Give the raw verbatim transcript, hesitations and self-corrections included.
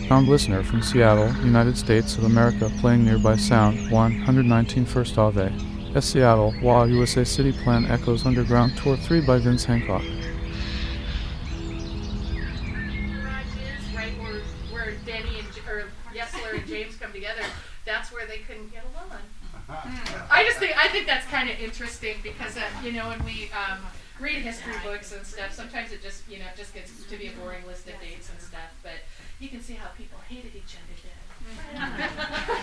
Found listener from Seattle, United States of America, playing nearby sound one nineteen First Ave. S. Seattle, W A U S A City Plan Echoes Underground Tour three by Vince Hancock. Right where, where Denny and or Yesler and James come together, that's where they couldn't get along. I just think I think that's kind of interesting because uh, you know when we um, read history books and stuff, sometimes it just you know it just gets to be a boring list of dates and stuff. But you can see how people hated each other then.